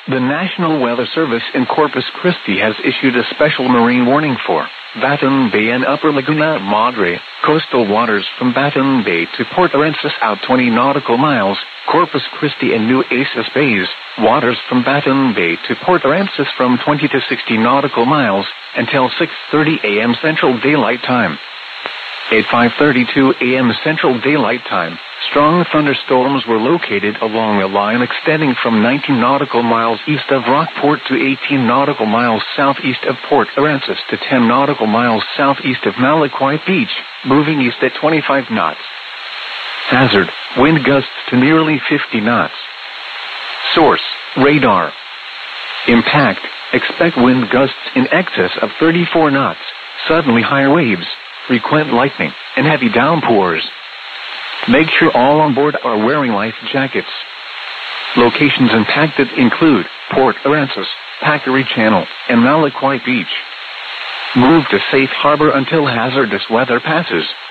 The National Weather Service in Corpus Christi has issued a special marine warning for Baton Bay and Upper Laguna Madre, coastal waters from Baton Bay to Port Aransas out 20 nautical miles, Corpus Christi and New Aces Bays, waters from Baton Bay to Port Aransas from 20 to 60 nautical miles, until 6:30 a.m. Central Daylight Time. At 5:32 a.m. Central Daylight Time, strong thunderstorms were located along a line extending from 19 nautical miles east of Rockport to 18 nautical miles southeast of Port Aransas to 10 nautical miles southeast of Malaquite Beach, moving east at 25 knots. Hazard, wind gusts to nearly 50 knots. Source, radar. Impact, expect wind gusts in excess of 34 knots, suddenly higher waves, frequent lightning, and heavy downpours. Make sure all on board are wearing life jackets. Locations impacted include Port Aransas, Packery Channel, and Malaquite Beach. Move to safe harbor until hazardous weather passes.